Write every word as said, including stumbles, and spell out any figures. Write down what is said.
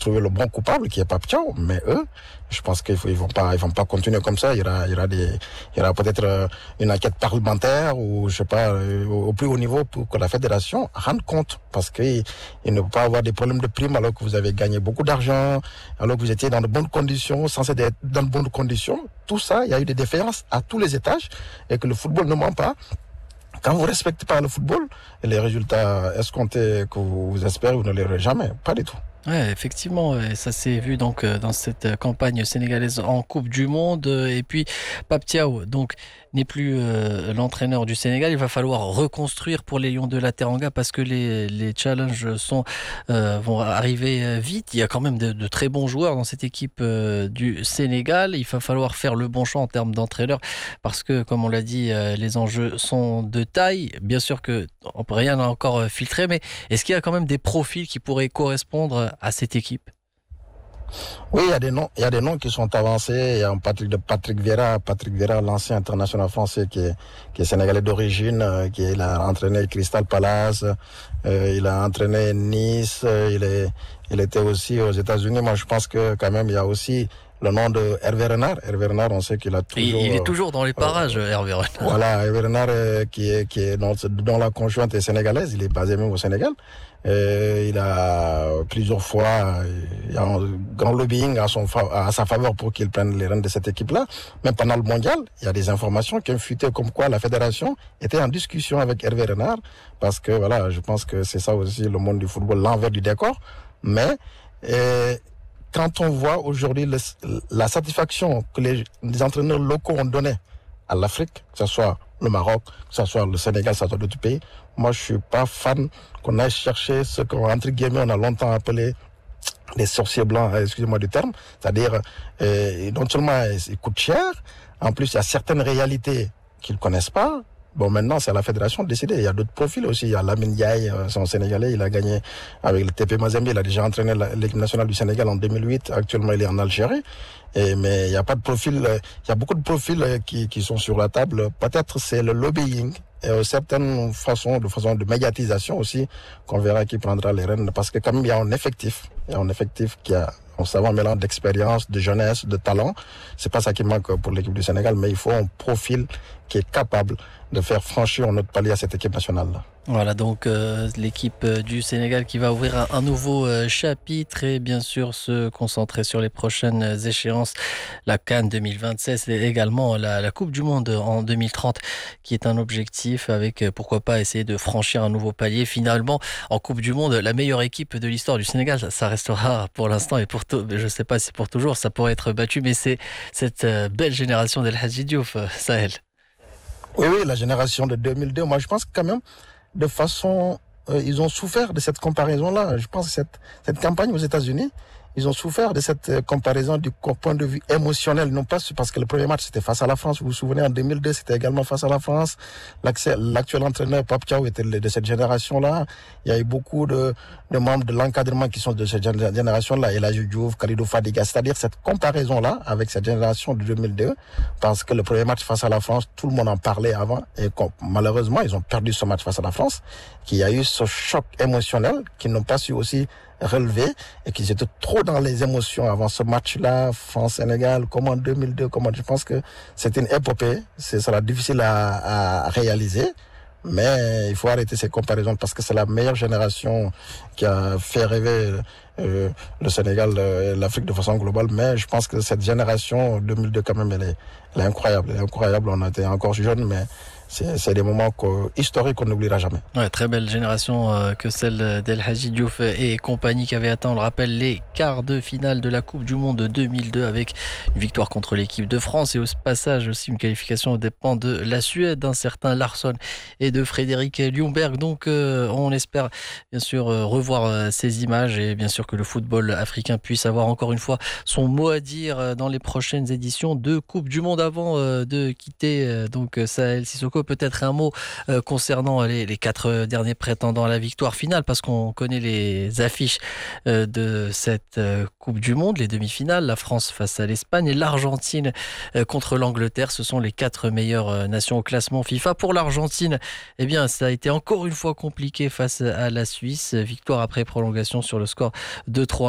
trouvé le bon coupable qui est Pape Thiaw, mais eux, je pense qu'ils ne vont pas, ils vont pas continuer comme ça. Il y aura, il y aura des, il y aura peut-être une enquête parlementaire ou je sais pas au plus haut niveau pour que la fédération rende compte, parce qu'il il ne peut pas avoir des problèmes de primes alors que vous avez gagné beaucoup d'argent, alors que vous étiez dans de bonnes conditions, censé être dans de bonnes conditions. Tout ça, il y a eu des défaillances à tous les étages et que le football ne ment pas. Quand vous respectez pas le football, les résultats escomptés que vous espérez, vous ne les aurez jamais. Pas du tout. Ouais, effectivement, et ça s'est vu donc dans cette campagne sénégalaise en Coupe du Monde. Et puis Pape Thiaw donc n'est plus euh, l'entraîneur du Sénégal. Il va falloir reconstruire pour les Lions de la Teranga parce que les les challenges sont euh, vont arriver vite. Il y a quand même de, de très bons joueurs dans cette équipe euh, du Sénégal. Il va falloir faire le bon choix en termes d'entraîneur parce que, comme on l'a dit, euh, les enjeux sont de taille. Bien sûr que rien n'a encore filtré, mais est-ce qu'il y a quand même des profils qui pourraient correspondre à cette équipe? Oui, il y a des noms, il y a des noms qui sont avancés. Il y a un Patrick de Patrick Vieira, Patrick Vieira, l'ancien international français qui est, qui est sénégalais d'origine, euh, qui il a entraîné Crystal Palace, euh, il a entraîné Nice, euh, il est, il était aussi aux États-Unis. Moi, je pense que quand même il y a aussi le nom de Hervé Renard. Hervé Renard, on sait qu'il a toujours. Il, il est toujours dans les parages, euh, Hervé Renard. Voilà, Hervé Renard euh, qui est qui est dans, dans la conjointe est sénégalaise. Il est basé même au Sénégal. Et il a plusieurs fois, il y a un grand lobbying à son à sa faveur pour qu'il prenne les rênes de cette équipe-là. Mais pendant le mondial, il y a des informations qui ont fuité comme quoi la fédération était en discussion avec Hervé Renard, parce que voilà, je pense que c'est ça aussi le monde du football, l'envers du décor. Mais et, quand on voit aujourd'hui le, la satisfaction que les, les entraîneurs locaux ont donnée à l'Afrique, que ce soit le Maroc, que ce soit le Sénégal, que ce soit d'autres pays, moi je suis pas fan qu'on aille chercher ce qu'on, entre guillemets, on a longtemps appelé les sorciers blancs, excusez-moi du terme, c'est-à-dire euh, non seulement ils coûtent cher, en plus il y a certaines réalités qu'ils connaissent pas. Bon, maintenant, c'est à la fédération de décider. Il y a d'autres profils aussi. Il y a Lamine Ndiaye, son Sénégalais. Il a gagné avec le T P Mazembe. Il a déjà entraîné l'équipe nationale du Sénégal en deux mille huit. Actuellement, il est en Algérie. Et, mais il n'y a pas de profil. Il y a beaucoup de profils qui, qui sont sur la table. Peut-être c'est le lobbying et certaines façons de façon de médiatisation aussi qu'on verra qui prendra les rênes. Parce que quand même, il y a un effectif. Il y a un effectif qui a un savant mélange d'expérience, de jeunesse, de talent. C'est pas ça qui manque pour l'équipe du Sénégal, mais il faut un profil qui est capable de faire franchir un autre palier à cette équipe nationale-là. Voilà donc euh, l'équipe du Sénégal qui va ouvrir un, un nouveau euh, chapitre et bien sûr se concentrer sur les prochaines échéances. La CAN deux mille vingt-seize et également la, la Coupe du Monde en deux mille trente qui est un objectif avec euh, pourquoi pas essayer de franchir un nouveau palier. Finalement en Coupe du Monde, la meilleure équipe de l'histoire du Sénégal, ça, ça restera pour l'instant et pour tout, je sais pas si pour toujours ça pourrait être battu, mais c'est cette euh, belle génération d'El Hadji Diouf, euh, Sahel. Oui, oui, la génération de deux mille deux, moi je pense quand même de façon, euh, ils ont souffert de cette comparaison-là. Je pense que cette, cette campagne aux États-Unis, ils ont souffert de cette euh, comparaison du point de vue émotionnel, non pas parce que le premier match c'était face à la France. Vous vous souvenez, en deux mille deux, c'était également face à la France. L'actuel entraîneur Pape Thiaw était de cette génération-là. Il y a eu beaucoup de, de membres de l'encadrement qui sont de cette génération-là. El Hadji Diouf, Kalidou Fadiga, c'est-à-dire cette comparaison-là avec cette génération de deux mille deux, parce que le premier match face à la France, tout le monde en parlait avant, et malheureusement, ils ont perdu ce match face à la France, qu'il y a eu ce choc émotionnel qu'ils n'ont pas su aussi relever et qu'ils étaient trop dans les émotions avant ce match-là, France-Sénégal, comme en deux mille deux, comme je pense que c'est une épopée, c'est sera difficile à, à réaliser, mais il faut arrêter ces comparaisons parce que c'est la meilleure génération qui a fait rêver euh, le Sénégal et l'Afrique de façon globale, mais je pense que cette génération deux mille deux quand même elle est, elle est incroyable, elle est incroyable, on était encore jeunes, mais C'est, c'est des moments historiques qu'on n'oubliera jamais. Ouais, très belle génération euh, que celle d'El Hadji Diouf et compagnie qui avait atteint, on le rappelle, les quarts de finale de la Coupe du Monde deux mille deux avec une victoire contre l'équipe de France et au passage aussi une qualification aux dépens de la Suède d'un certain Larsson et de Frédéric Ljungberg. Donc euh, on espère bien sûr euh, revoir euh, ces images et bien sûr que le football africain puisse avoir encore une fois son mot à dire dans les prochaines éditions de Coupe du Monde. Avant euh, de quitter euh, donc Sahel Sissoko, peut-être un mot euh, concernant les, les quatre derniers prétendants à la victoire finale, parce qu'on connaît les affiches euh, de cette euh, Coupe du Monde, les demi-finales, la France face à l'Espagne et l'Argentine euh, contre l'Angleterre. Ce sont les quatre meilleures euh, nations au classement FIFA. Pour l'Argentine, eh bien, ça a été encore une fois compliqué face à la Suisse. Victoire après prolongation sur le score de trois.